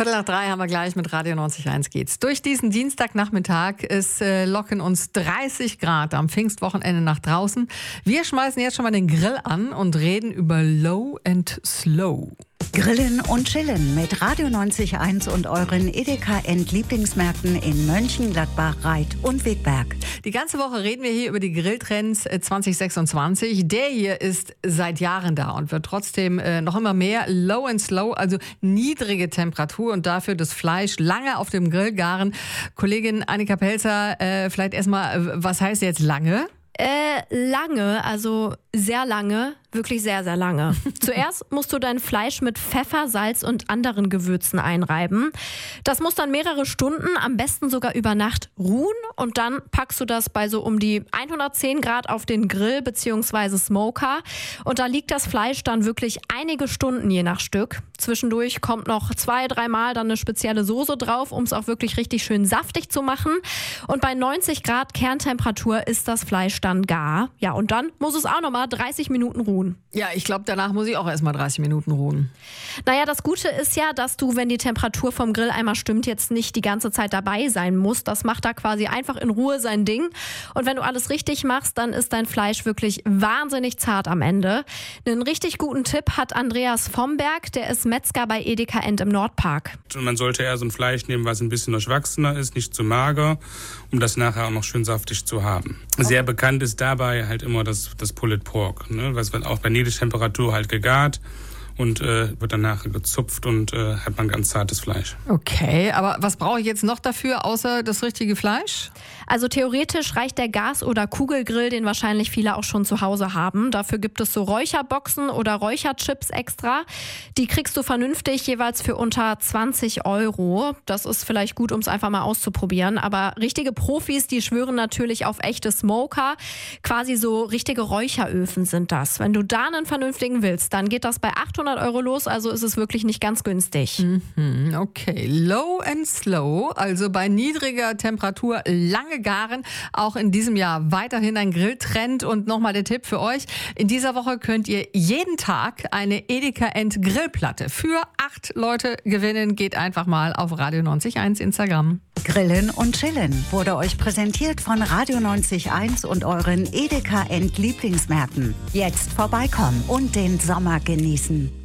2:15 haben wir gleich mit Radio 90.1 geht's. Durch diesen Dienstagnachmittag, es locken uns 30 Grad am Pfingstwochenende nach draußen. Wir schmeißen jetzt schon mal den Grill an und reden über Low and Slow. Grillen und Chillen mit Radio 90.1 und euren Edeka Lieblingsmärkten in Mönchengladbach, Reit und Wittberg. Die ganze Woche reden wir hier über die Grilltrends 2026. Der hier ist seit Jahren da und wird trotzdem noch immer mehr Low and Slow, also niedrige Temperatur und dafür das Fleisch lange auf dem Grill garen. Kollegin Annika Pelzer, vielleicht erstmal, was heißt jetzt lange? Lange, also sehr lange, wirklich sehr, sehr lange. Zuerst musst du dein Fleisch mit Pfeffer, Salz und anderen Gewürzen einreiben. Das muss dann mehrere Stunden, am besten sogar über Nacht ruhen und dann packst du das bei so um die 110 Grad auf den Grill bzw. Smoker und da liegt das Fleisch dann wirklich einige Stunden je nach Stück. Zwischendurch kommt noch 2-3 Mal dann eine spezielle Soße drauf, um es auch wirklich richtig schön saftig zu machen. Und bei 90 Grad Kerntemperatur ist das Fleisch dann gar. Ja, und dann muss es auch nochmal 30 Minuten ruhen. Ja, ich glaube, danach muss ich auch erstmal 30 Minuten ruhen. Naja, das Gute ist ja, dass du, wenn die Temperatur vom Grill einmal stimmt, jetzt nicht die ganze Zeit dabei sein musst. Das macht da quasi einfach in Ruhe sein Ding. Und wenn du alles richtig machst, dann ist dein Fleisch wirklich wahnsinnig zart am Ende. Einen richtig guten Tipp hat Andreas Vomberg, der ist Metzger bei Edeka im Nordpark. Man sollte eher so ein Fleisch nehmen, was ein bisschen durchwachsener ist, nicht zu mager, um das nachher auch noch schön saftig zu haben. Okay. Sehr bekannt ist dabei halt immer das Pulled Pork, ne? Was wird auch bei Niedrigtemperatur halt gegart und wird dann nachher gezupft und hat man ganz zartes Fleisch. Okay, aber was brauche ich jetzt noch dafür, außer das richtige Fleisch? Also theoretisch reicht der Gas- oder Kugelgrill, den wahrscheinlich viele auch schon zu Hause haben. Dafür gibt es so Räucherboxen oder Räucherchips extra. Die kriegst du vernünftig jeweils für unter 20 €. Das ist vielleicht gut, um es einfach mal auszuprobieren. Aber richtige Profis, die schwören natürlich auf echte Smoker. Quasi so richtige Räucheröfen sind das. Wenn du da einen vernünftigen willst, dann geht das bei 800 € los. Also ist es wirklich nicht ganz günstig. Okay, Low and Slow, also bei niedriger Temperatur lange garen. Auch in diesem Jahr weiterhin ein Grilltrend. Und nochmal der Tipp für euch. In dieser Woche könnt ihr jeden Tag eine Edeka Grillplatte für 8 Leute gewinnen. Geht einfach mal auf Radio 90.1 Instagram. Grillen und Chillen wurde euch präsentiert von Radio 90.1 und euren Edeka Lieblingsmärkten. Jetzt vorbeikommen und den Sommer genießen.